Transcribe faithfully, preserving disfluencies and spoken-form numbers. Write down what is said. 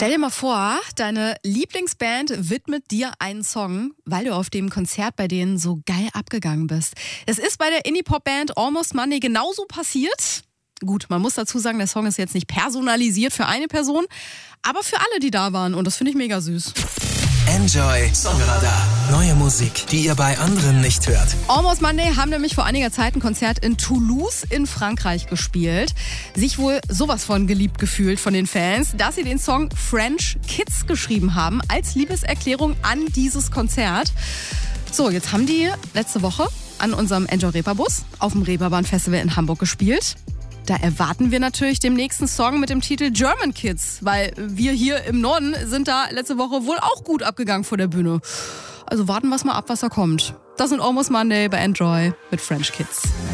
Stell dir mal vor, deine Lieblingsband widmet dir einen Song, weil du auf dem Konzert bei denen so geil abgegangen bist. Es ist bei der Indie-Pop-Band Almost Monday genauso passiert. Gut, man muss dazu sagen, der Song ist jetzt nicht personalisiert für eine Person, aber für alle, die da waren. Und das finde ich mega süß. Enjoy Songradar. Neue Musik, die ihr bei anderen nicht hört. Almost Monday haben nämlich vor einiger Zeit ein Konzert in Toulouse in Frankreich gespielt. Sich wohl sowas von geliebt gefühlt von den Fans, dass sie den Song French Kids geschrieben haben als Liebeserklärung an dieses Konzert. So, jetzt haben die letzte Woche an unserem Enjoy Reeperbus auf dem Reeperbahn Festival in Hamburg gespielt. Da erwarten wir natürlich den nächsten Song mit dem Titel German Kids, weil wir hier im Norden sind da letzte Woche wohl auch gut abgegangen vor der Bühne. Also warten wir mal ab, was da kommt. Das sind Almost Monday bei Enjoy mit French Kids.